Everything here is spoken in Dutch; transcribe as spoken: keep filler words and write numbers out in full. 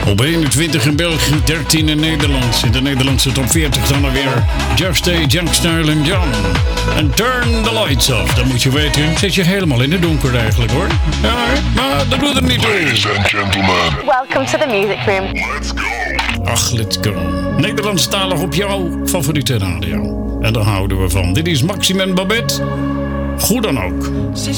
Op eenentwintig in België, dertien in Nederland. In de Nederlandse top veertig dan alweer Just A, Jackstyle en John. En Turn the Lights Off. Dan moet je weten, zit je helemaal in het donker eigenlijk hoor. Ja, maar dat doet er niet toe. Ladies and gentlemen. Welcome to the music room. Let's go. Ach, let's go. Nederlandstalig op jouw favoriete radio. En daar houden we van. Dit is Maxime en Babette. Goed dan ook.